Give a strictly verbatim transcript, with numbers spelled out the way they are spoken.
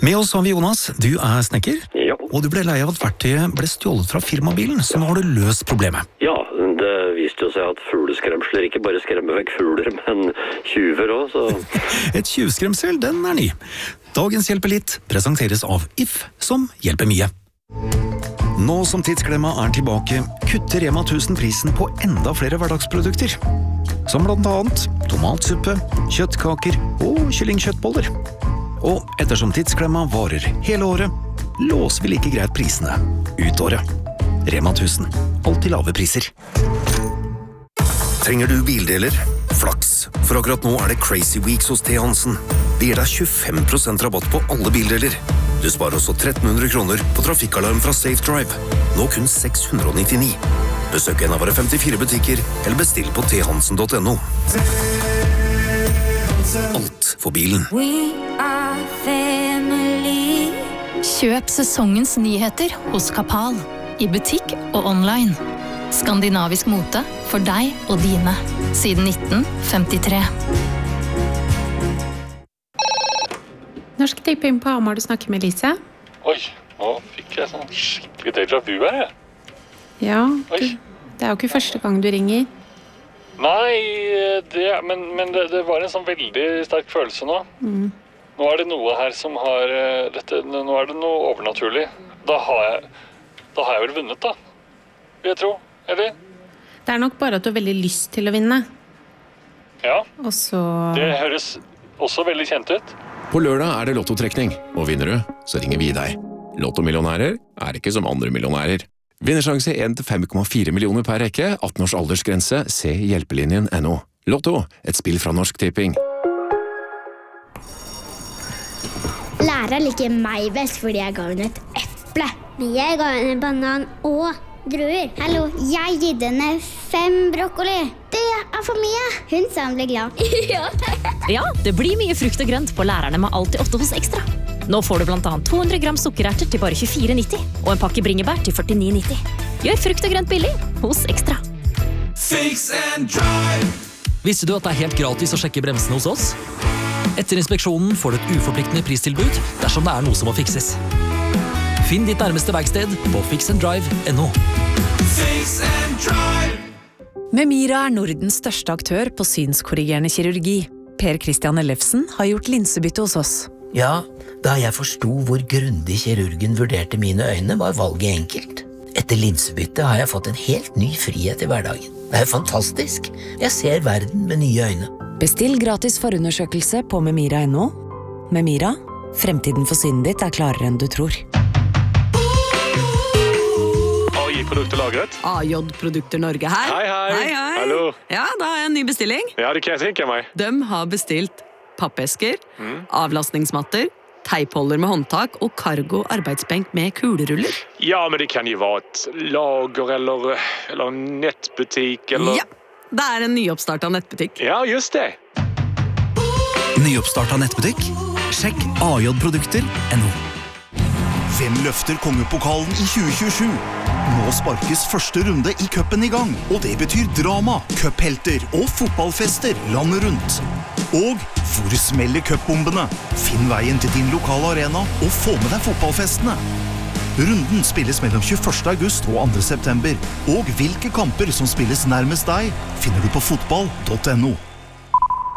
Med oss har vi Jonas, du er snekker, Ja. og du ble lei av at verktøyet ble stjålet fra firmabilen, så nå har du løst problemet. Ja, det viste jo seg at fugleskremsler ikke bare skremmer vekk fugler, men tjuver også, så... Et tjuvskremsel, den er ny. Dagens Hjelper litt presenteres av If, som hjelper mye. Nå som tidsklemma er tilbake, kutter Rema tusen prisen på enda flere hverdagsprodukter. Som blant annet tomatsuppe, kjøttkaker og kyllingkjøttboller. Og ettersom tidsklemma varer hele året, låser vi like greit prisene ut året. Rema tusen, alltid lave priser. Trenger du bildeler? Flaks, for akkurat nå er det Crazy Weeks hos T. Hansen. Det gir deg tjuefem prosent rabatt på alle bildeler. Du sparer også tretten hundre kroner på trafikkalarm fra Safe Drive. Nå kun seks hundre nittini. Besøk en av våre femtifire butikker, eller bestill på t hansen punktum no. Alt for bilen. Kjøp sesongens nyheter hos Kapal, i butikk og online. Skandinavisk mote for deg og dine, siden nitten femtitre. Norsk Tipping på Hamar, du snakker med Lise. Oi, nå fikk jeg sånn skikkelig déjà vu her, jeg. Ja, Oi. du, det er jo ikke første gang du ringer. Nei, det, men, men det, det var en sånn veldig sterk følelse nå. Mm. Nå er det noe her som har, eh, dette, nå er det noe overnaturlig. Da har jeg, da har jeg vel vunnet da, vil jeg tro, eller? Det er nok bare at du har veldig lyst til å vinne. Ja, Og så... det høres også veldig kjent ut. På lørdag er det lottotrekning, og vinner du, så ringer vi deg. Lottomillionærer er ikke som andre millionærer. Vinnersjanse en til fem komma fire millioner per rekke, atten års aldersgrense, se hjelpelinjen punktum no. Lotto, et spill fra Norsk Tipping. Læreren liker meg best fordi jeg ga henne et eple. Men jeg ga henne en banan og druer. Hallo, jeg gitt henne fem brokkoli. Det er for mye. Hun sa hun ble glad. Ja. Ja, det blir mye frukt og grønt på lærerne med Alltid åtte hos Ekstra. Nå får du blant annet to hundre gram sukkererter til bare tjuefire nitti, og en pakke bringebær til førtini nitti. Gjør frukt og grønt billig hos Ekstra. Fix and drive. Visste du at det er helt gratis å sjekke bremsene hos oss? Etter inspeksjonen får du et uforpliktende pristilbud dersom det er noe som må fikses. Finn ditt nærmeste verksted på fix and drive punktum no. Fix and drive. Memira er Nordens største aktør på synskorrigerende kirurgi. Per Christian Ellefsen har gjort linsebytte hos oss. Ja, da jeg forstod hvor grundig kirurgen vurderte mine øyne, var valget enkelt. Etter linsebytte har jeg fått en helt ny frihet i hverdagen. Det er fantastisk. Jeg ser verden med nye øyne. Bestill gratis forundersøkelse på memira punktum no. Memira, fremtiden for synet ditt er klarere enn du tror. A I-produkter lagret. A J-produkter Norge her. Hei, hei. Hei, hei. Hallo. Ja, da har jeg en ny bestilling. Ja, det kan jeg tenke meg. De har bestilt pappesker, avlastningsmatter, teipholder med håndtak og cargo arbeidsbenk med kuleruller. Ja, men det kan jo være et lager eller, eller en nettbutikk eller... Ja, det er en nyoppstart av nettbutikk. Ja, just det. Nyoppstart av nettbutikk? Sjekk A J produkter punktum no. Hvem løfter kongepokalen i tjue tjuesju? Nå sparkes første runde i cupen i gang, og det betyr drama, cuphelter og fotballfester landet rundt. Og hvor smeller cupbombene? Finn veien til din lokale arena og få med deg fotballfestene. Runden spilles mellom tjueførste august og andre september, og hvilke kamper som spilles nærmest deg finner du på fotball punktum no.